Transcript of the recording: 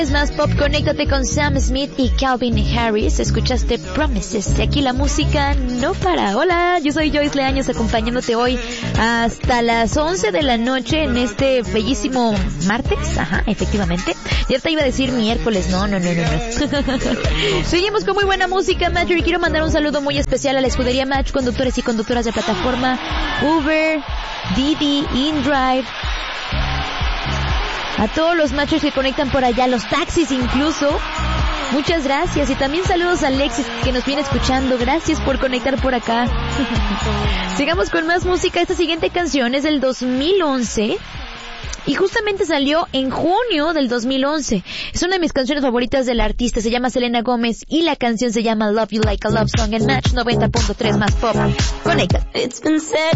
Es más pop, conéctate con Sam Smith y Calvin Harris. Escuchaste Promises. Y aquí la música no para. Hola, yo soy Joyce Leaños, acompañándote hoy hasta las 11 de la noche en este bellísimo martes. Ajá, efectivamente. Ya te iba a decir miércoles. No. Seguimos con muy buena música, Match. Y quiero mandar un saludo muy especial a la escudería Match, conductores y conductoras de plataforma Uber, Didi, InDrive, a todos los machos que conectan por allá, los taxis incluso. Muchas gracias. Y también saludos a Alexis, que nos viene escuchando. Gracias por conectar por acá. Sigamos con más música. Esta siguiente canción es del 2011 y justamente salió en junio del 2011. Es una de mis canciones favoritas del artista. Se llama Selena Gómez y la canción se llama Love You Like a Love Song en Match 90.3 más pop. Conecta.